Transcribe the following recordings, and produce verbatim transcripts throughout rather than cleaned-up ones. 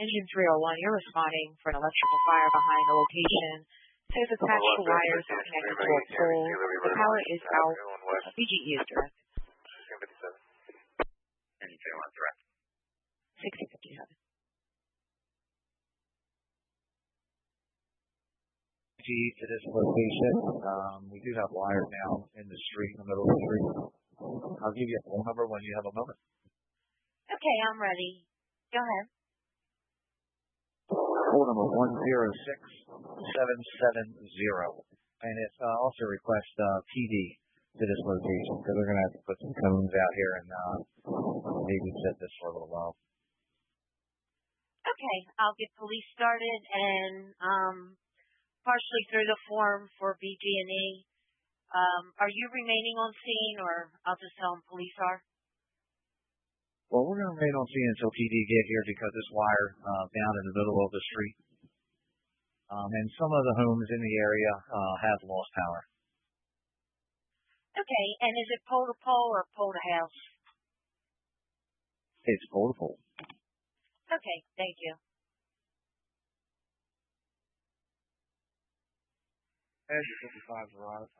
Engine three oh one, you're responding for an electrical fire behind the location. It says attached to wires are connected to a pole. The power is out. B G E is direct. Engine three oh one, direct. sixty fifty-seven. G to this location. Um, we do have wires now in the street, in the middle of the street. I'll give you a phone number when you have a moment. Okay, I'm ready. Go ahead. Phone number one zero six seven seven zero. And it uh, also requests uh, P D to this location because we're going to have to put some cones out here and uh, maybe set this for a little while. Okay, I'll get police started and um, partially through the form for B G and E. Um, are you remaining on scene, or I'll just tell them police are? Well, we're going to remain on scene until P D get here because this wire uh, down in the middle of the street. Um, and some of the homes in the area uh, have lost power. Okay, and is it pole to pole or pole to house? It's pole to pole. Okay, thank you. Edge fifty-five arrived.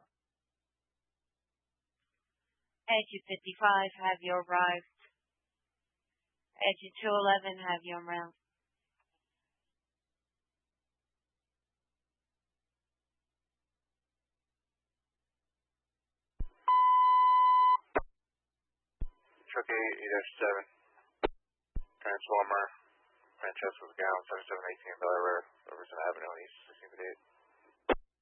Edge fifty-five, have you arrived? Edge two eleven, have you around? Truck eight seven. Transformer, Manchester, Gallon, seventy-seven eighteen, Bel Air, Riverson Avenue, East sixteen fifty-eight.